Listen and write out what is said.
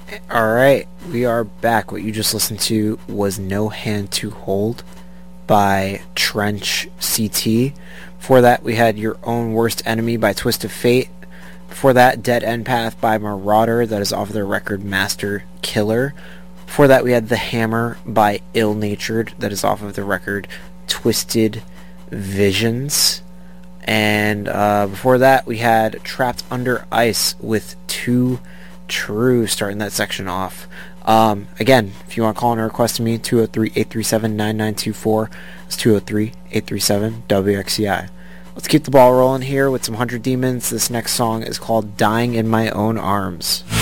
Alright, we are back. What you just listened to was No Hand to Hold by Trench CT. Before that, we had Your Own Worst Enemy by Twist of Fate. Before that, Dead End Path by Marauder, that is off their record Master Killer. Before that, we had The Hammer by Ill Natured, that is off of the record Twisted Visions. And before that, we had Trapped Under Ice with Too True, starting that section off. Again, if you want to call in or request to me, 203-837-9924. It's 203-837-WXCI. Let's keep the ball rolling here with some 100 Demons. This next song is called Dying in My Own Arms.